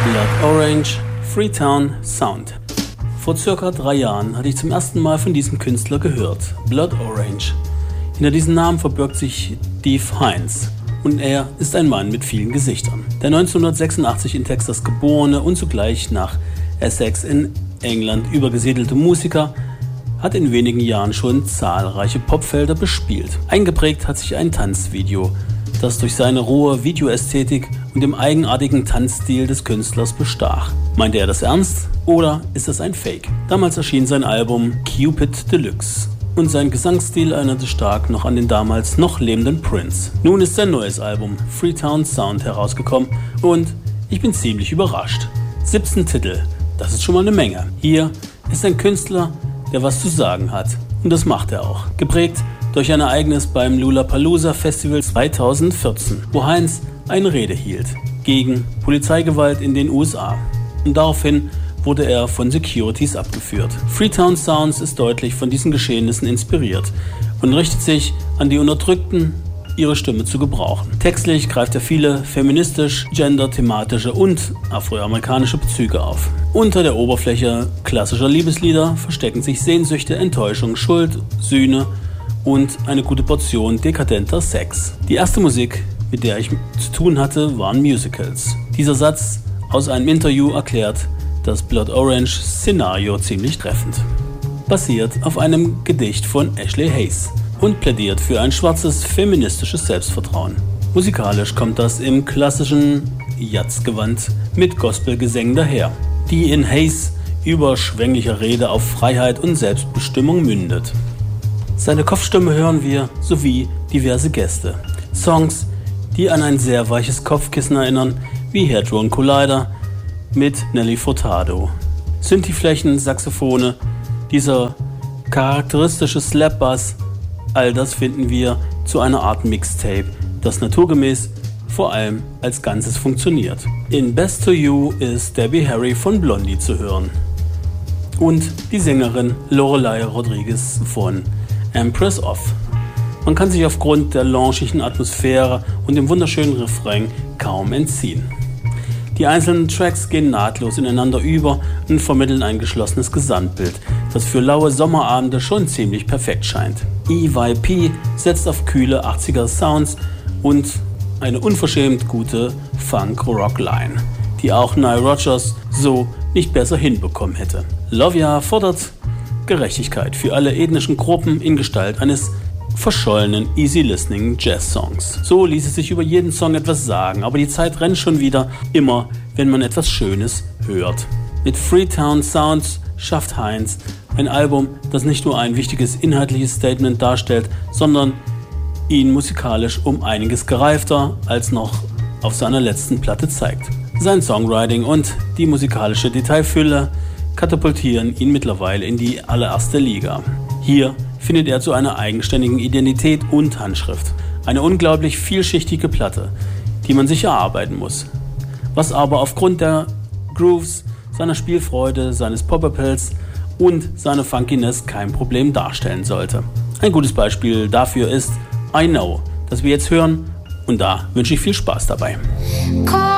Blood Orange, Freetown Sound. Vor circa 3 Jahren hatte ich zum ersten Mal von diesem Künstler gehört, Blood Orange. Hinter diesem Namen verbirgt sich Steve Hines und er ist ein Mann mit vielen Gesichtern. Der 1986 in Texas geborene und zugleich nach Essex in England übergesiedelte Musiker hat in wenigen Jahren schon zahlreiche Popfelder bespielt. Eingeprägt hat sich ein Tanzvideo, das durch seine rohe Videoästhetik und dem eigenartigen Tanzstil des Künstlers bestach. Meinte er das ernst oder ist das ein Fake? Damals erschien sein Album Cupid Deluxe und sein Gesangsstil erinnerte stark noch an den damals noch lebenden Prince. Nun ist sein neues Album Freetown Sound herausgekommen und ich bin ziemlich überrascht. 17 Titel, das ist schon mal eine Menge. Hier ist ein Künstler, der was zu sagen hat und das macht er auch. Geprägt durch ein Ereignis beim Lollapalooza Festival 2014, wo Hines eine Rede hielt gegen Polizeigewalt in den USA. Und daraufhin wurde er von Securities abgeführt. Freetown Sounds ist deutlich von diesen Geschehnissen inspiriert und richtet sich an die Unterdrückten, ihre Stimme zu gebrauchen. Textlich greift er viele feministisch, gender-thematische und afroamerikanische Bezüge auf. Unter der Oberfläche klassischer Liebeslieder verstecken sich Sehnsüchte, Enttäuschung, Schuld, Sühne und eine gute Portion dekadenter Sex. Die erste Musik, mit der ich zu tun hatte, waren Musicals. Dieser Satz aus einem Interview erklärt das Blood Orange Szenario ziemlich treffend. Basiert auf einem Gedicht von Ashley Hayes und plädiert für ein schwarzes feministisches Selbstvertrauen. Musikalisch kommt das im klassischen Jazzgewand mit Gospelgesängen daher, die in Hayes überschwänglicher Rede auf Freiheit und Selbstbestimmung mündet. Seine Kopfstimme hören wir, sowie diverse Gäste. Songs, die an ein sehr weiches Kopfkissen erinnern, wie Hadron Collider mit Nelly Furtado. Synthie-Flächen, Saxophone, dieser charakteristische Slap-Bass, all das finden wir zu einer Art Mixtape, das naturgemäß vor allem als Ganzes funktioniert. In Best to You ist Debbie Harry von Blondie zu hören und die Sängerin Lorelei Rodriguez von Empress of. Man kann sich aufgrund der launchigen Atmosphäre und dem wunderschönen Refrain kaum entziehen. Die einzelnen Tracks gehen nahtlos ineinander über und vermitteln ein geschlossenes Gesamtbild, das für laue Sommerabende schon ziemlich perfekt scheint. EYP setzt auf kühle 80er Sounds und eine unverschämt gute Funk-Rock-Line, die auch Nile Rodgers so nicht besser hinbekommen hätte. Love Ya fordert Gerechtigkeit für alle ethnischen Gruppen in Gestalt eines verschollenen Easy-Listening Jazz-Songs. So ließe sich über jeden Song etwas sagen, aber die Zeit rennt schon wieder, immer wenn man etwas Schönes hört. Mit Freetown Sounds schafft Hines ein Album, das nicht nur ein wichtiges inhaltliches Statement darstellt, sondern ihn musikalisch um einiges gereifter als noch auf seiner letzten Platte zeigt. Sein Songwriting und die musikalische Detailfülle katapultieren ihn mittlerweile in die allererste Liga. Hier findet er zu einer eigenständigen Identität und Handschrift. Eine unglaublich vielschichtige Platte, die man sich erarbeiten muss. Was aber aufgrund der Grooves, seiner Spielfreude, seines Pop-Appells und seiner Funkiness kein Problem darstellen sollte. Ein gutes Beispiel dafür ist I Know, das wir jetzt hören, und da wünsche ich viel Spaß dabei.